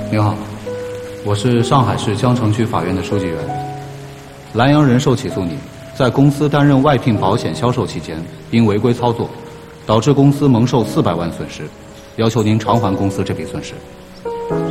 您好，我是上海市江城区法院的书记员。蓝洋人寿起诉你，在公司担任外聘保险销售期间，因违规操作，导致公司蒙受400万损失，要求您偿还公司这笔损失。